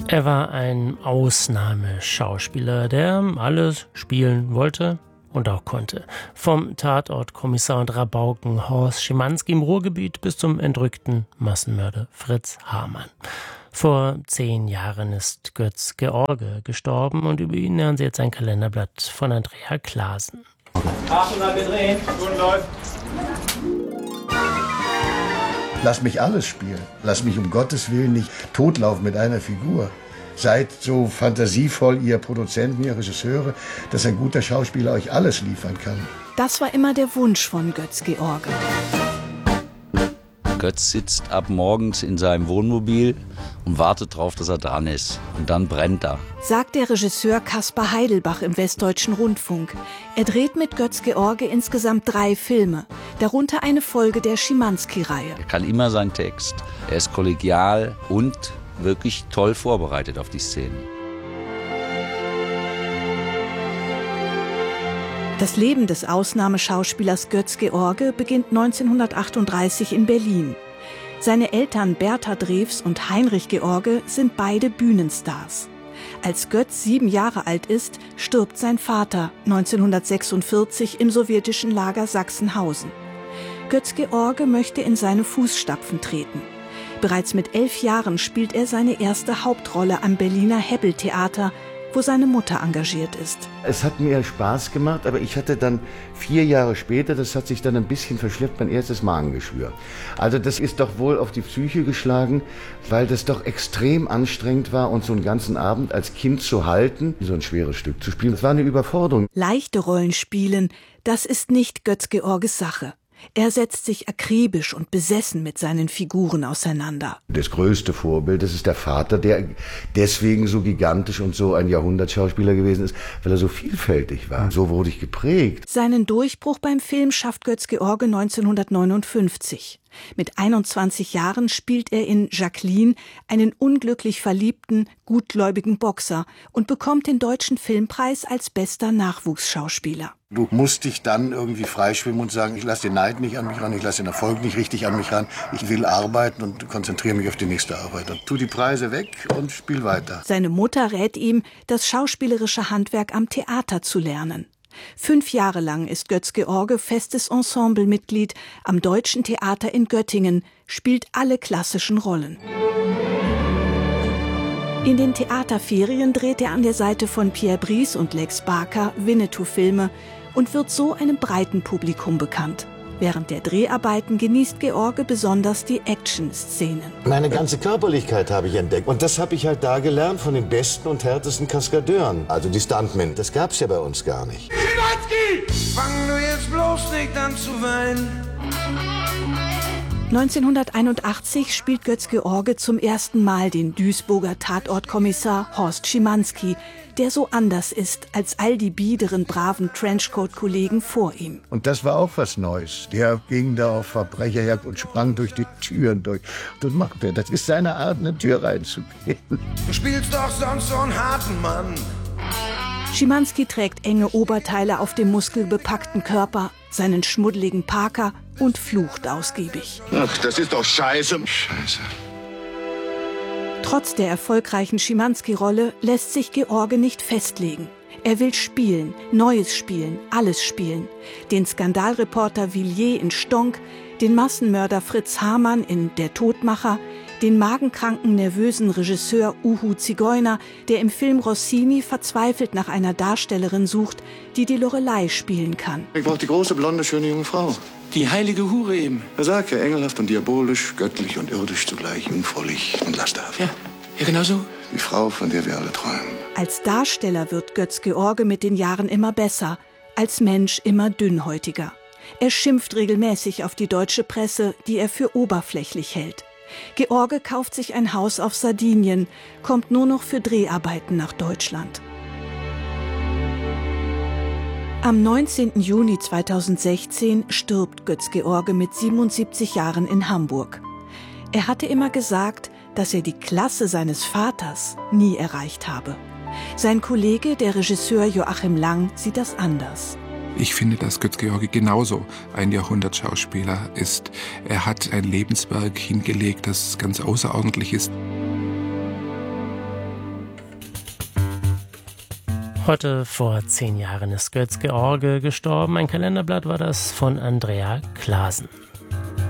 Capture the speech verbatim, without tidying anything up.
Er war ein Ausnahmeschauspieler, der alles spielen wollte und auch konnte. Vom Tatortkommissar und Rabauken Horst Schimanski im Ruhrgebiet bis zum entrückten Massenmörder Fritz Hamann. Vor zehn Jahren ist Götz George gestorben und über ihn hören Sie jetzt ein Kalenderblatt von Andrea Klaasen. achthundert gedreht, gut läuft. Lass mich alles spielen. Lass mich um Gottes Willen nicht totlaufen mit einer Figur. Seid so fantasievoll, ihr Produzenten, ihr Regisseure, dass ein guter Schauspieler euch alles liefern kann. Das war immer der Wunsch von Götz George. Götz sitzt ab morgens in seinem Wohnmobil und wartet darauf, dass er dran ist. Und dann brennt er. Sagt der Regisseur Kaspar Heidelbach im Westdeutschen Rundfunk. Er dreht mit Götz George insgesamt drei Filme, darunter eine Folge der Schimanski-Reihe. Er kann immer seinen Text. Er ist kollegial und wirklich toll vorbereitet auf die Szenen. Das Leben des Ausnahmeschauspielers Götz George beginnt neunzehnhundertachtunddreißig in Berlin. Seine Eltern Bertha Drews und Heinrich George sind beide Bühnenstars. Als Götz sieben Jahre alt ist, stirbt sein Vater neunzehnhundertsechsundvierzig im sowjetischen Lager Sachsenhausen. Götz George möchte in seine Fußstapfen treten. Bereits mit elf Jahren spielt er seine erste Hauptrolle am Berliner Hebbel-Theater, wo seine Mutter engagiert ist. Es hat mir Spaß gemacht, aber ich hatte dann vier Jahre später, das hat sich dann ein bisschen verschleppt, mein erstes Magengeschwür. Also das ist doch wohl auf die Psyche geschlagen, weil das doch extrem anstrengend war und so einen ganzen Abend als Kind zu halten, so ein schweres Stück zu spielen, das war eine Überforderung. Leichte Rollen spielen, das ist nicht Götz Georges Sache. Er setzt sich akribisch und besessen mit seinen Figuren auseinander. Das größte Vorbild, das ist der Vater, der deswegen so gigantisch und so ein Jahrhundertschauspieler gewesen ist, weil er so vielfältig war. So wurde ich geprägt. Seinen Durchbruch beim Film schafft Götz George neunzehnhundertneunundfünfzig. Mit einundzwanzig Jahren spielt er in Jacqueline einen unglücklich verliebten, gutgläubigen Boxer und bekommt den Deutschen Filmpreis als bester Nachwuchsschauspieler. Du musst dich dann irgendwie freischwimmen und sagen, ich lasse den Neid nicht an mich ran, ich lasse den Erfolg nicht richtig an mich ran. Ich will arbeiten und konzentriere mich auf die nächste Arbeit. Und tu die Preise weg und spiel weiter. Seine Mutter rät ihm, das schauspielerische Handwerk am Theater zu lernen. Fünf Jahre lang ist Götz George festes Ensemblemitglied am Deutschen Theater in Göttingen, spielt alle klassischen Rollen. In den Theaterferien dreht er an der Seite von Pierre Brice und Lex Barker Winnetou-Filme und wird so einem breiten Publikum bekannt. Während der Dreharbeiten genießt George besonders die Action-Szenen. Meine ganze Körperlichkeit habe ich entdeckt. Und das habe ich halt da gelernt von den besten und härtesten Kaskadeuren. Also die Stuntmen. Das gab's ja bei uns gar nicht. Schimanski! Fang du jetzt bloß nicht an zu weinen. neunzehnhunderteinundachtzig spielt Götz George zum ersten Mal den Duisburger Tatortkommissar Horst Schimanski, der so anders ist als all die biederen, braven Trenchcoat-Kollegen vor ihm. Und das war auch was Neues. Der ging da auf Verbrecherjagd und sprang durch die Türen durch. Das macht er. Das ist seine Art, eine Tür reinzugehen. Du spielst doch sonst so einen harten Mann. Schimanski trägt enge Oberteile auf dem muskelbepackten Körper, seinen schmuddeligen Parker und flucht ausgiebig. Ach, das ist doch scheiße. Scheiße. Trotz der erfolgreichen Schimanski-Rolle lässt sich George nicht festlegen. Er will spielen, Neues spielen, alles spielen. Den Skandalreporter Villiers in Stonk, den Massenmörder Fritz Hamann in Der Todmacher, den magenkranken, nervösen Regisseur Uhu Zigeuner, der im Film Rossini verzweifelt nach einer Darstellerin sucht, die die Lorelei spielen kann. Ich brauche die große, blonde, schöne junge Frau. Die heilige Hure eben. Er sagt ja, engelhaft und diabolisch, göttlich und irdisch zugleich, jungfräulich und lasterhaft. Ja, ja genau so. Die Frau, von der wir alle träumen. Als Darsteller wird Götz George mit den Jahren immer besser, als Mensch immer dünnhäutiger. Er schimpft regelmäßig auf die deutsche Presse, die er für oberflächlich hält. George kauft sich ein Haus auf Sardinien, kommt nur noch für Dreharbeiten nach Deutschland. Am neunzehnten Juni zweitausendsechzehn stirbt Götz George mit siebenundsiebzig Jahren in Hamburg. Er hatte immer gesagt, dass er die Klasse seines Vaters nie erreicht habe. Sein Kollege, der Regisseur Joachim Lang, sieht das anders. Ich finde, dass Götz George genauso ein Jahrhundertschauspieler ist. Er hat ein Lebenswerk hingelegt, das ganz außerordentlich ist. Heute vor zehn Jahren ist Götz-George gestorben. Ein Kalenderblatt war das von Andrea Klaasen.